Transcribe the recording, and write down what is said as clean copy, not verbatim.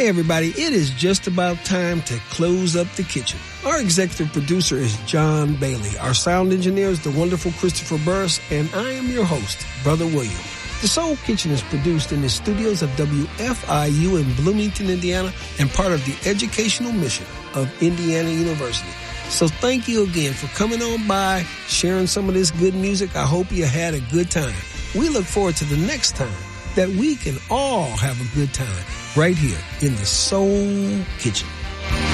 Hey everybody, it is just about time to close up the kitchen. Our executive producer is John Bailey. Our sound engineer is the wonderful Christopher Burris, and I am your host, Brother William. The Soul Kitchen is produced in the studios of WFIU in Bloomington, Indiana, and part of the educational mission of Indiana University. So thank you again for coming on by, sharing some of this good music. I hope you had a good time. We look forward to the next time that we can all have a good time right here in the Soul Kitchen.